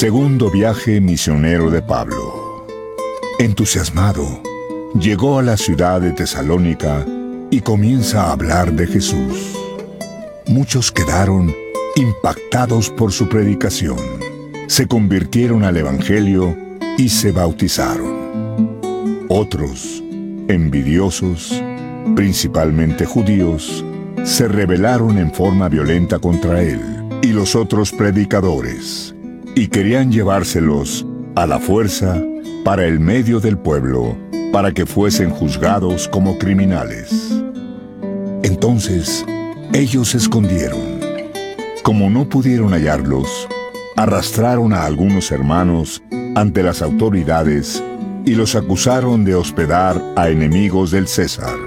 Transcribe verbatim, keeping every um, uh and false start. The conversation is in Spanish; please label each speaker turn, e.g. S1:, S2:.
S1: Segundo viaje misionero de Pablo. Entusiasmado, llegó a la ciudad de Tesalónica y comienza a hablar de Jesús. Muchos quedaron impactados por su predicación, se convirtieron al Evangelio y se bautizaron. Otros, envidiosos, principalmente judíos, se rebelaron en forma violenta contra él y los otros predicadores, y querían llevárselos a la fuerza para el medio del pueblo, para que fuesen juzgados como criminales. Entonces, ellos se escondieron. Como no pudieron hallarlos, arrastraron a algunos hermanos ante las autoridades y los acusaron de hospedar a enemigos del César.